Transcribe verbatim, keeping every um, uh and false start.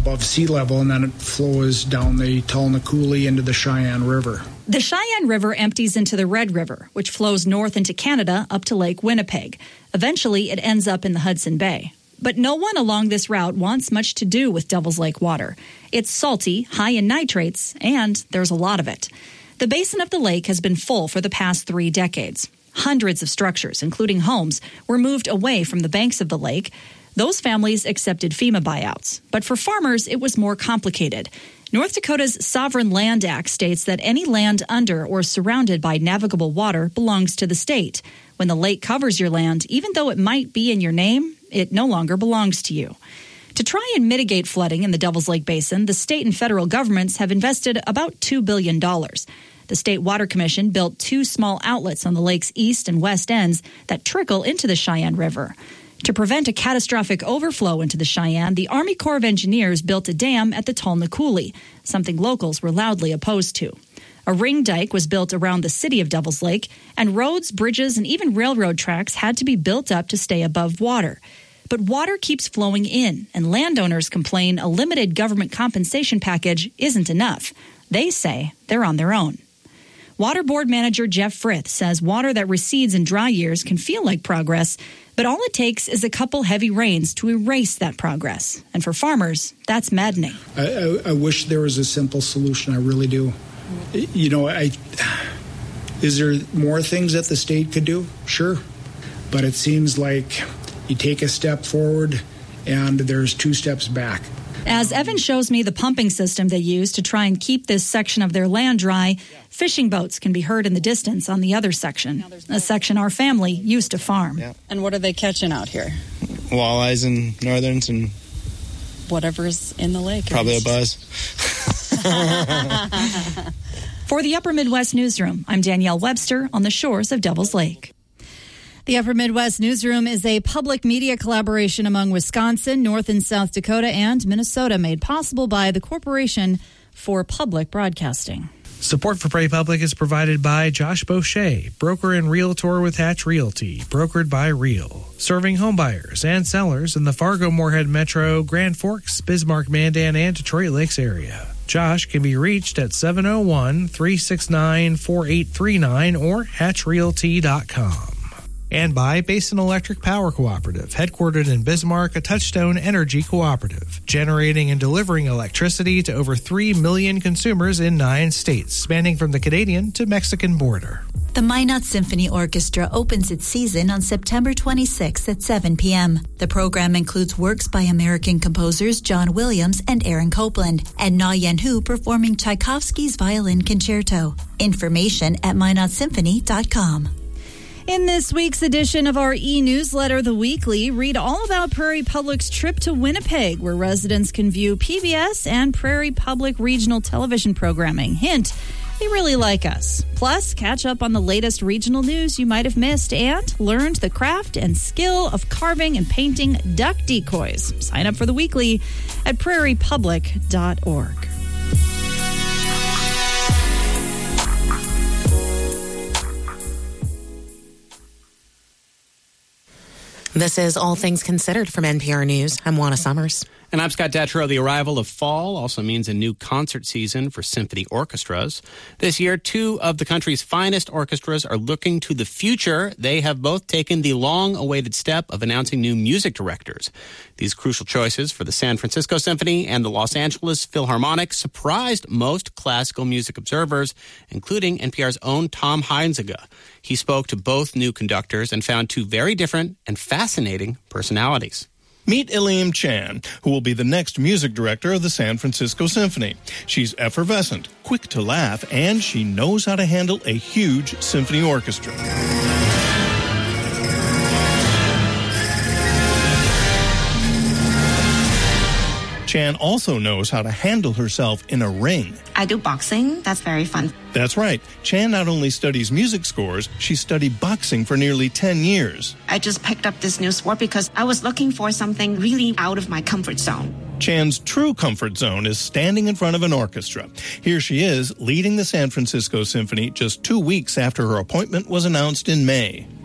above sea level, and then it flows down the Talna Coulee into the Cheyenne River. The Cheyenne River empties into the Red River, which flows north into Canada up to Lake Winnipeg. Eventually, it ends up in the Hudson Bay. But no one along this route wants much to do with Devil's Lake water. It's salty, high in nitrates, and there's a lot of it. The basin of the lake has been full for the past three decades. Hundreds of structures, including homes, were moved away from the banks of the lake. Those families accepted FEMA buyouts. But for farmers, it was more complicated. North Dakota's Sovereign Land Act states that any land under or surrounded by navigable water belongs to the state. When the lake covers your land, even though it might be in your name, it no longer belongs to you. To try and mitigate flooding in the Devil's Lake Basin, the state and federal governments have invested about two billion dollars. The State Water Commission built two small outlets on the lake's east and west ends that trickle into the Cheyenne River. To prevent a catastrophic overflow into the Cheyenne, the Army Corps of Engineers built a dam at the Talna Coulee, something locals were loudly opposed to. A ring dike was built around the city of Devil's Lake, and roads, bridges, and even railroad tracks had to be built up to stay above water. But water keeps flowing in, and landowners complain a limited government compensation package isn't enough. They say they're on their own. Water Board Manager Jeff Frith says water that recedes in dry years can feel like progress, but all it takes is a couple heavy rains to erase that progress. And for farmers, that's maddening. I, I, I wish there was a simple solution. I really do. You know, I is there more things that the state could do? Sure. But it seems like you take a step forward and there's two steps back. As Evan shows me the pumping system they use to try and keep this section of their land dry, fishing boats can be heard in the distance on the other section, a section our family used to farm. Yeah. And what are they catching out here? Walleyes and northerns and whatever's in the lake. Probably a buzz. For the Upper Midwest Newsroom, I'm Danielle Webster on the shores of Devil's Lake. The Upper Midwest Newsroom is a public media collaboration among Wisconsin, North and South Dakota, and Minnesota, made possible by the Corporation for Public Broadcasting. Support for Prairie Public is provided by Josh Boucher, broker and realtor with Hatch Realty, brokered by Real, serving homebuyers and sellers in the Fargo-Moorhead Metro, Grand Forks, Bismarck, Mandan, and Detroit Lakes area. Josh can be reached at seven oh one, three six nine, four eight three nine or hatch realty dot com. And by Basin Electric Power Cooperative, headquartered in Bismarck, a Touchstone Energy cooperative, generating and delivering electricity to over three million consumers in nine states, spanning from the Canadian to Mexican border. The Minot Symphony Orchestra opens its season on September twenty-sixth at seven p.m. The program includes works by American composers John Williams and Aaron Copland, and Na Yen Hu performing Tchaikovsky's Violin Concerto. Information at minot symphony dot com. In this week's edition of our e-newsletter, The Weekly, read all about Prairie Public's trip to Winnipeg, where residents can view P B S and Prairie Public regional television programming. Hint, they really like us. Plus, catch up on the latest regional news you might have missed and learned the craft and skill of carving and painting duck decoys. Sign up for The Weekly at prairie public dot org. This is All Things Considered from N P R News. I'm Juana Summers. And I'm Scott Detrow. The arrival of fall also means a new concert season for symphony orchestras. This year, two of the country's finest orchestras are looking to the future. They have both taken the long-awaited step of announcing new music directors. These crucial choices for the San Francisco Symphony and the Los Angeles Philharmonic surprised most classical music observers, including N P R's own Tom Heinzega. He spoke to both new conductors and found two very different and fascinating personalities. Meet Elaine Chan, who will be the next music director of the San Francisco Symphony. She's effervescent, quick to laugh, and she knows how to handle a huge symphony orchestra. Chan also knows how to handle herself in a ring. I do boxing. That's very fun. That's right. Chan not only studies music scores, she studied boxing for nearly ten years. I just picked up this new sport because I was looking for something really out of my comfort zone. Chan's true comfort zone is standing in front of an orchestra. Here she is, leading the San Francisco Symphony just two weeks after her appointment was announced in May.